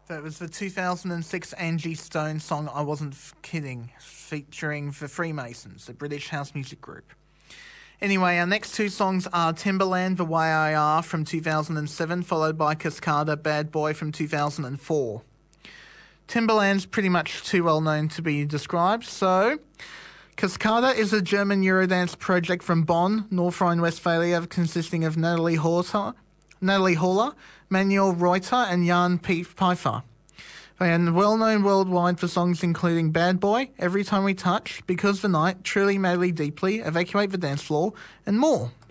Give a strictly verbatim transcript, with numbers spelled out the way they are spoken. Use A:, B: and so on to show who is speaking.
A: That was the two thousand six Angie Stone song I Wasn't F- Kidding, featuring the Freemasons, the British house music group. Anyway, our next two songs are Timbaland, The Way I Are from two thousand seven, followed by Cascada, Bad Boy from two thousand four. Timbaland's pretty much too well known to be described, so Cascada is a German Eurodance project from Bonn, North Rhine-Westphalia, consisting of Natalie Horter, Natalie Haller, Manuel Reuter and Jan Pfeiffer. They are well known worldwide for songs including Bad Boy, Every Time We Touch, Because the Night, Truly Madly Deeply, Evacuate the Dance Floor, and more.